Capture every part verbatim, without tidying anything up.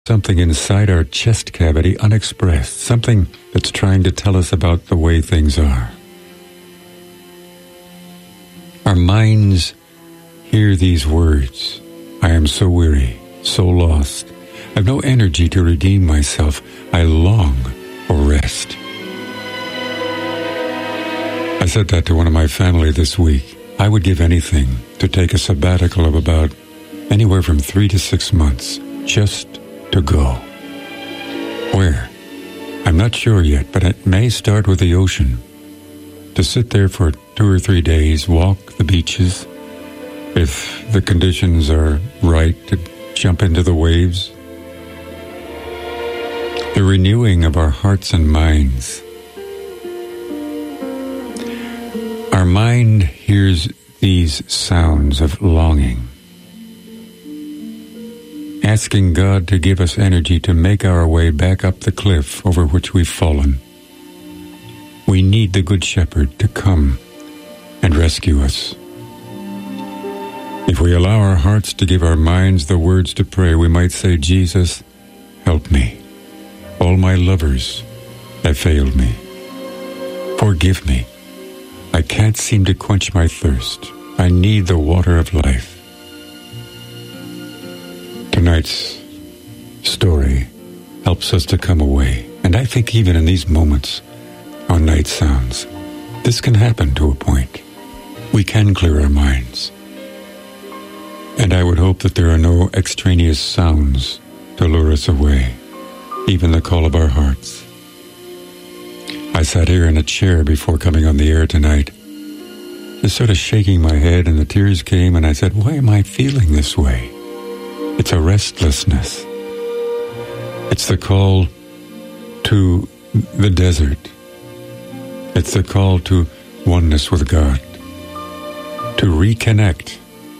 something inside our chest cavity unexpressed, something that's trying to tell us about the way things are. Our minds hear these words. I am so weary, so lost. I've no energy to redeem myself. I long for rest. I said that to one of my family this week. I would give anything to take a sabbatical of about anywhere from three to six months, just to go. Where? I'm not sure yet, but it may start with the ocean. To sit there for two or three days, walk the beaches, if the conditions are right, to jump into the waves. The renewing of our hearts and minds. Our mind hears these sounds of longing, asking God to give us energy to make our way back up the cliff over which we've fallen. We need the Good Shepherd to come and rescue us. If we allow our hearts to give our minds the words to pray, we might say, Jesus, help me. All my lovers have failed me. Forgive me. I can't seem to quench my thirst. I need the water of life. Tonight's story helps us to come away. And I think even in these moments on Night Sounds, this can happen to a point. We can clear our minds. And I would hope that there are no extraneous sounds to lure us away, even the call of our hearts. I sat here in a chair before coming on the air tonight, just sort of shaking my head, and the tears came, and I said, why am I feeling this way? It's a restlessness. It's the call to the desert. It's the call to oneness with God, to reconnect.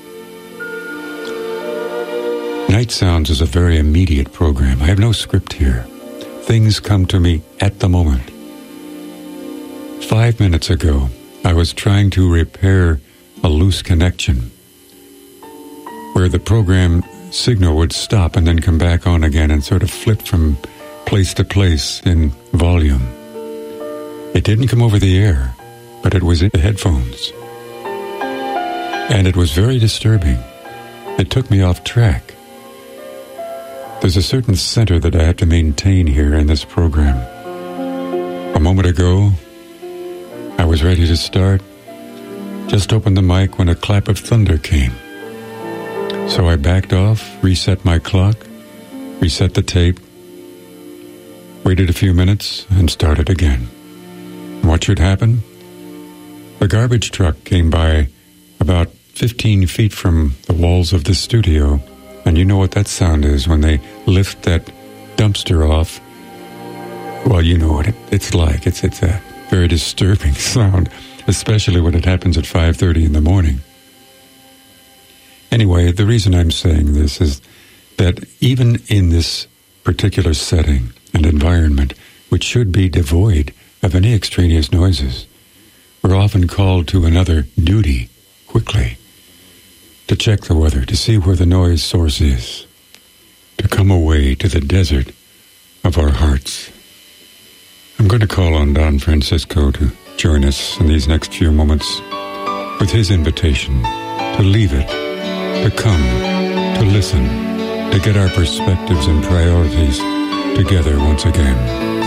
Night Sounds is a very immediate program. I have no script here. Things come to me at the moment. Five minutes ago, I was trying to repair a loose connection where the program signal would stop and then come back on again and sort of flip from place to place in volume. It didn't come over the air, but it was in the headphones. And it was very disturbing. It took me off track. There's a certain center that I have to maintain here in this program. A moment ago, I was ready to start, just opened the mic when a clap of thunder came. So I backed off, reset my clock, reset the tape, waited a few minutes, and started again. What should happen? The garbage truck came by about fifteen feet from the walls of the studio, and you know what that sound is when they lift that dumpster off. Well, you know what it, it's like. It's, it's a very disturbing sound, especially when it happens at five thirty in the morning. Anyway, the reason I'm saying this is that even in this particular setting and environment, which should be devoid of any extraneous noises, we're often called to another duty quickly, to check the weather, to see where the noise source is, to come away to the desert of our hearts. I'm going to call on Don Francisco to join us in these next few moments with his invitation to leave it, to come, to listen, to get our perspectives and priorities together once again.